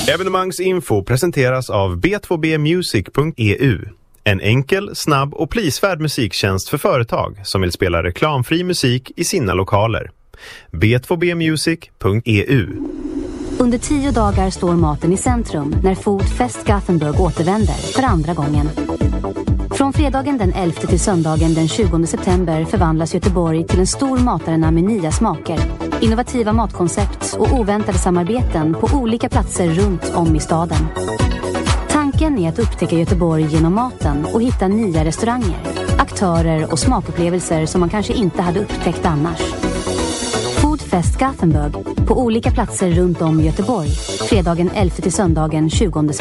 Evenemangsinfo presenteras av b2bmusic.eu. En enkel, snabb och prisvärd musiktjänst för företag som vill spela reklamfri musik i sina lokaler. b2bmusic.eu. Under 10 dagar står maten i centrum när Foodfest Gothenburg återvänder för andra gången. Från fredagen den 11 till söndagen den 20 september förvandlas Göteborg till en stor matarena med nya smaker, innovativa matkoncept och oväntade samarbeten på olika platser runt om i staden. Tanken är att upptäcka Göteborg genom maten och hitta nya restauranger, aktörer och smakupplevelser som man kanske inte hade upptäckt annars. Foodfest Gothenburg på olika platser runt om i Göteborg, fredagen 11 till söndagen 20 september.